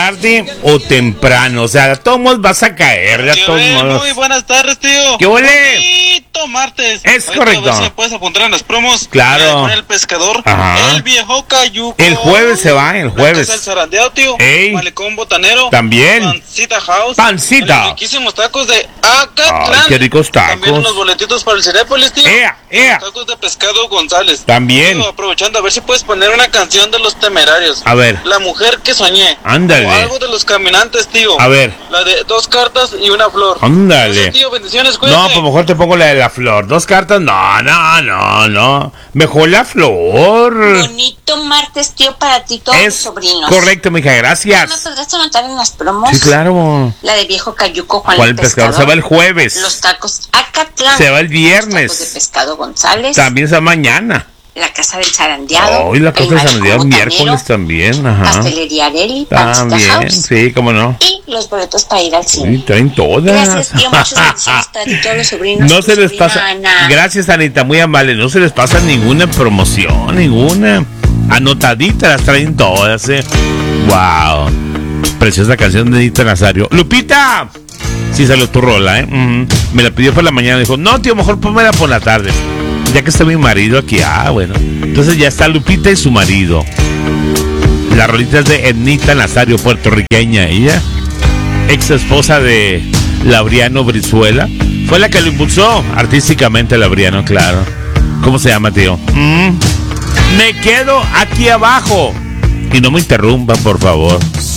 tarde o temprano. O sea, a todos modos vas a caer. A todos modos. Muy buenas tardes, tío. ¿Qué huele? Bonito martes. Es Ahorita correcto. A ver si me puedes apuntar en las promos. Claro. Con el pescador. Ajá. El viejo Cayuco. El jueves se va, el jueves. La casa del zarandeado, tío. Ey. Malecón botanero. También. Pancita House. Pancita. Los riquísimos tacos de Acatlán. Ay, qué ricos tacos. También los boletitos para el Cinépolis, tío. ¡Ea, ea! Tacos de pescado González. También. Tío, aprovechando, a ver si puedes poner una canción de Los Temerarios. A ver. La mujer que soñé. Ándale. O algo de Los Caminantes, tío. A ver. La de 2 cartas y una flor. Ándale. Tío, bendiciones, cuídate. No, pues mejor te pongo la de la flor. 2 cartas, no. Mejor la flor. Bonito martes, tío, para ti, todos los sobrinos. Correcto, mija, ¿Me gracias. podrás anotar en las promos? Sí, claro. La de viejo Cayuco, Juan Juan el pescador se va el jueves. Los tacos Acatlán. Se va el viernes. Los tacos de pescado González. También se va mañana. La casa del zarandeado. Hoy la casa el de San Diego malecón miércoles botanero, también. Ajá. Pastelería Areli, Pancita También, House. sí, cómo no. Y los boletos para ir al cine. Sí, traen todas. Gracias, tío. Muchas bendiciones para ti, todos los sobrinos. No tu se les sobrina pasa. Ana. Gracias, Anita, muy amable. No se les pasa ninguna promoción, ninguna. Anotadita las traen todas, Wow. Preciosa canción de Anita Nazario. ¡Lupita! Sí, salió tu rola, Me la pidió por la mañana. Dijo, no, tío, mejor pónmela por la tarde. Ya que está mi marido aquí. Bueno. Entonces ya está Lupita y su marido. La rolita es de Anita Nazario, puertorriqueña. Ella, ex esposa de Laureano Brizuela. Fue la que lo impulsó artísticamente, Laureano, claro. ¿Cómo se llama, tío? Me quedo aquí abajo. Y no me interrumpan, por favor.